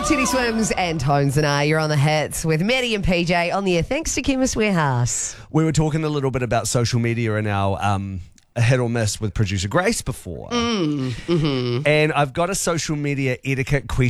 Titty Swims and Tones and I. You're on the hits with Maddie and PJ on the air. Thanks to Chemist Warehouse. We were talking a little bit about social media and our hit or miss with producer Grace before. And I've got a social media etiquette question